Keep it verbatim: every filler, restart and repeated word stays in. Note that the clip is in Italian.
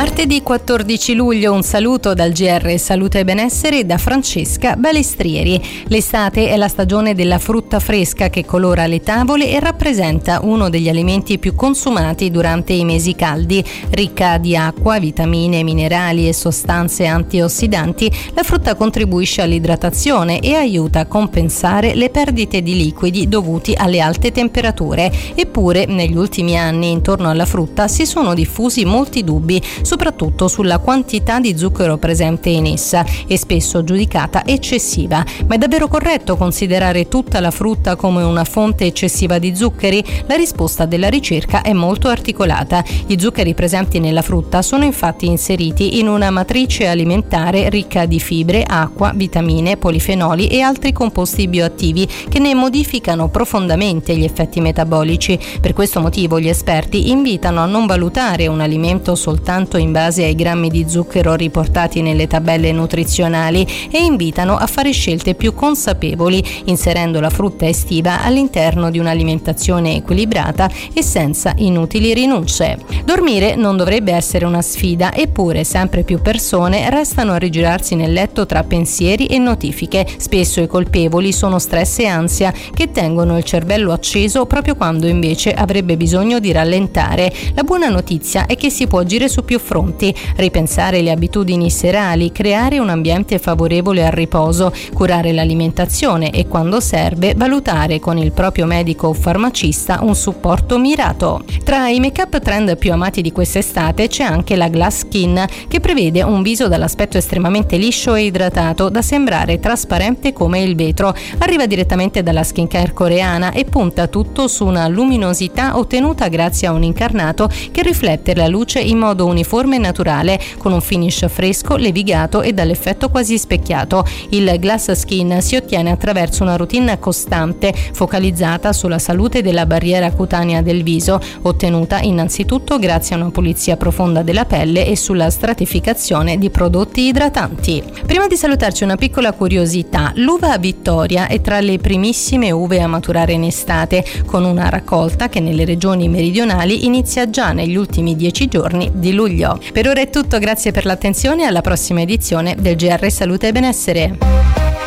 Martedì quattordici luglio, un saluto dal G R Salute e Benessere da Francesca Balestrieri. L'estate è la stagione della frutta fresca che colora le tavole e rappresenta uno degli alimenti più consumati durante i mesi caldi. Ricca di acqua, vitamine, minerali e sostanze antiossidanti, la frutta contribuisce all'idratazione e aiuta a compensare le perdite di liquidi dovuti alle alte temperature. Eppure, negli ultimi anni intorno alla frutta si sono diffusi molti dubbi, soprattutto sulla quantità di zucchero presente in essa e spesso giudicata eccessiva. Ma è davvero corretto considerare tutta la frutta come una fonte eccessiva di zuccheri? La risposta della ricerca è molto articolata. Gli zuccheri presenti nella frutta sono infatti inseriti in una matrice alimentare ricca di fibre, acqua, vitamine, polifenoli e altri composti bioattivi che ne modificano profondamente gli effetti metabolici. Per questo motivo gli esperti invitano a non valutare un alimento soltanto in base ai grammi di zucchero riportati nelle tabelle nutrizionali e invitano a fare scelte più consapevoli, inserendo la frutta estiva all'interno di un'alimentazione equilibrata e senza inutili rinunce. Dormire non dovrebbe essere una sfida, eppure sempre più persone restano a rigirarsi nel letto tra pensieri e notifiche. Spesso i colpevoli sono stress e ansia che tengono il cervello acceso proprio quando invece avrebbe bisogno di rallentare. La buona notizia è che si può agire su più fronti: ripensare le abitudini serali, creare un ambiente favorevole al riposo, curare l'alimentazione e, quando serve, valutare con il proprio medico o farmacista un supporto mirato. Tra i make-up trend più amati di quest'estate c'è anche la Glass Skin, che prevede un viso dall'aspetto estremamente liscio e idratato da sembrare trasparente come il vetro. Arriva direttamente dalla skincare coreana e punta tutto su una luminosità ottenuta grazie a un incarnato che riflette la luce in modo uniforme e naturale, con un finish fresco, levigato e dall'effetto quasi specchiato. Il Glass Skin si ottiene attraverso una routine costante, focalizzata sulla salute della barriera cutanea del viso, ottenuta innanzitutto grazie a una pulizia profonda della pelle e sulla stratificazione di prodotti idratanti. Prima di salutarci, una piccola curiosità: l'uva Vittoria è tra le primissime uve a maturare in estate, con una raccolta che nelle regioni meridionali inizia già negli ultimi dieci giorni di luglio. Per ora è tutto, grazie per l'attenzione e alla prossima edizione del G R Salute e Benessere.